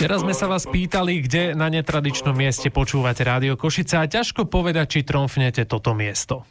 Včera sme sa vás pýtali, kde na netradičnom mieste počúvate Rádio Košice a ťažko povedať, či tromfnete toto miesto.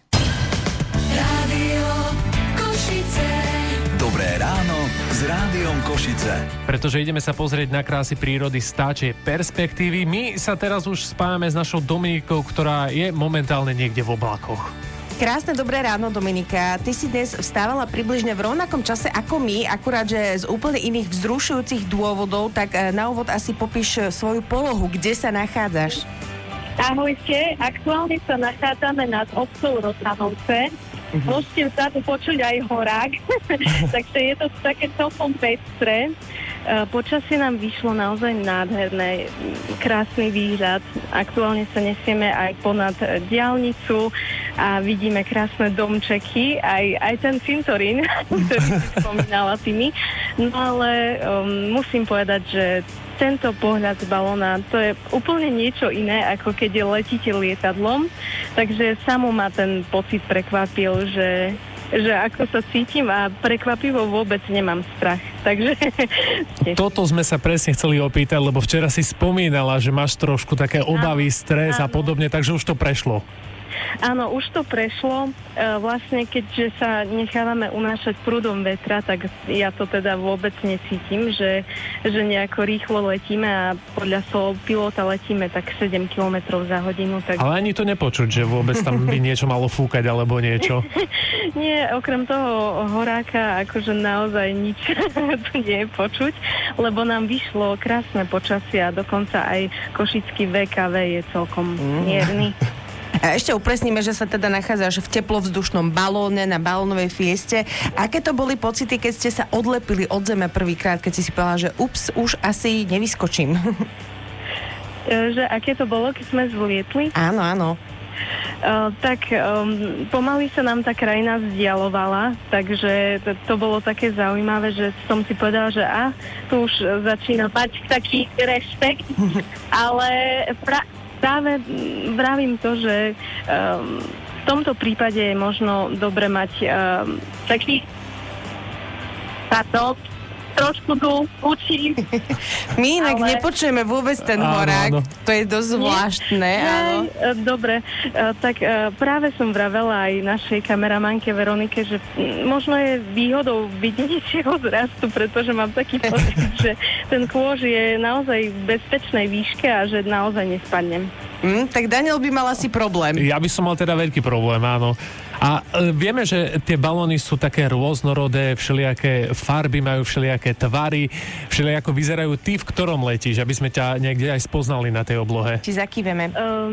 Rádio Košice. Dobré ráno s Rádiom Košice. Pretože ideme sa pozrieť na krásy prírody z vtáčej perspektívy. My sa teraz už spájame s našou Dominikou, ktorá je momentálne niekde v oblakoch. Krásne dobré ráno, Dominika. Ty si dnes vstávala približne v rovnakom čase ako my, akurát, že z úplne iných vzrušujúcich dôvodov, tak na úvod asi popíš svoju polohu, kde sa nachádzaš. Ahojte, aktuálne sa nachádzame nad obcov Rotanovce. Môžete vzadu počuť aj horák, takže je to také celkom pestré. Počasie nám vyšlo naozaj nádherné, krásny výhľad. Aktuálne sa nesieme aj ponad diaľnicu a vidíme krásne domčeky, aj ten cintorín, ktorý si spomínala Tými. No ale musím povedať, že tento pohľad z balóna, to je úplne niečo iné, ako keď letíte lietadlom. Takže samo ma ten pocit prekvapil, že ako sa cítim a prekvapivo vôbec nemám strach. Takže... Toto sme sa presne chceli opýtať, lebo včera si spomínala, že máš trošku také obavy, stres a podobne, takže už to prešlo. Áno, už to prešlo. Vlastne, keďže sa nechávame unášať prúdom vetra, tak ja to teda vôbec necítim, že nejako rýchlo letíme a podľa slov pilota letíme tak 7 km za hodinu. Tak... Ale ani to nepočuť, že vôbec tam by niečo malo fúkať alebo niečo. Nie, okrem toho horáka akože naozaj nič tu nie je počuť, lebo nám vyšlo krásne počasie a dokonca aj košický VKV je celkom mierny. A ešte upresníme, že sa teda nachádzaš v teplovzdušnom balóne na balónovej fieste. Aké to boli pocity, keď ste sa odlepili od zeme prvýkrát, keď si povedala, že už asi nevyskočím? Že aké to bolo, keď sme zlietli? Áno, áno. Pomaly sa nám tá krajina vzdialovala, takže to bolo také zaujímavé, že som si povedala, že tu už začína mať taký rešpekt, ale práve vravím to, že v tomto prípade je možno dobre mať taký trošku tu učím. My inak nepočujeme vôbec ten horák. Áno. To je dosť zvláštne. Áno. Dobre, tak práve som vravela aj našej kameramanke Veronike, že možno je výhodou byť nižšieho zrastu, pretože mám taký pocit, že ten kôž je naozaj v bezpečnej výške a že naozaj nespadnem. Tak Daniel by mal asi problém. Ja by som mal teda veľký problém, áno. A vieme, že tie balóny sú také rôznorodé, všelijaké farby majú, všelijaké tvary, všelijako vyzerajú. Ty v ktorom letíš, aby sme ťa niekde aj spoznali na tej oblohe? Či zakýveme?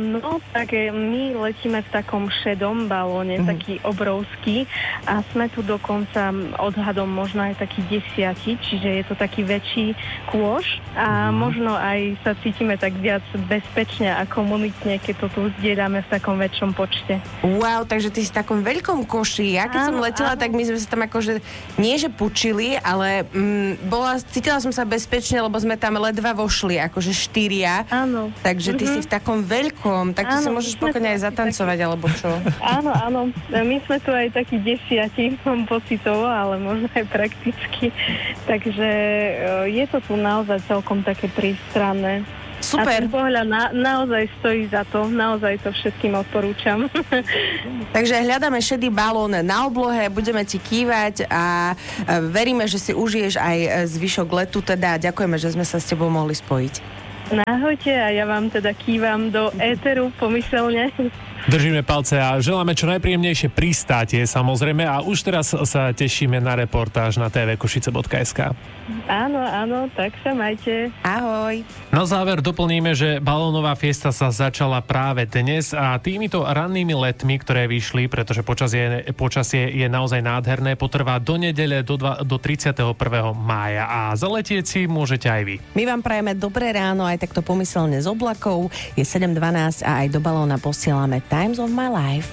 My letíme v takom šedom balóne, taký obrovský a sme tu dokonca odhadom možno aj taký 10, čiže je to taký väčší kôž a možno aj sa cítime tak viac bezpečne a komunitne, keď to tu zdieľame v takom väčšom počte. Wow, takže ty si takom veľkom koši. Ja keď som letela, tak my sme sa tam akože nie že pučili, ale cítila som sa bezpečne, lebo sme tam ledva vošli, akože 4. Áno. Takže ty si v takom veľkom, tak ty si môžeš pokojne aj zatancovať, alebo čo? Áno. My sme tu aj takí 10, mám pocitovo, ale možno aj prakticky. Takže je to tu naozaj celkom také prístranné. Super. A ten pohľad naozaj stojí za to. Naozaj to všetkým odporúčam. Takže hľadáme šedý balón na oblohe, budeme ti kývať a veríme, že si užiješ aj zvyšok letu. Teda ďakujeme, že sme sa s tebou mohli spojiť. Ahojte a ja vám teda kývam do éteru pomyselne. Držíme palce a želáme čo najpríjemnejšie pristátie, samozrejme, a už teraz sa tešíme na reportáž na tvkošice.sk. Áno, tak sa majte. Ahoj. Na záver doplníme, že balónová fiesta sa začala práve dnes a týmito rannými letmi, ktoré vyšli, pretože počasie je naozaj nádherné, potrvá do nedele do 31. mája a zaletieť si môžete aj vy. My vám prajeme dobré ráno, aj takto pomyselne z oblakov. Je 7:12 a aj do balóna posielame Times of My Life.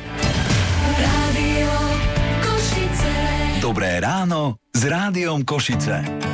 Rádio Košice. Dobré ráno s Rádiom Košice.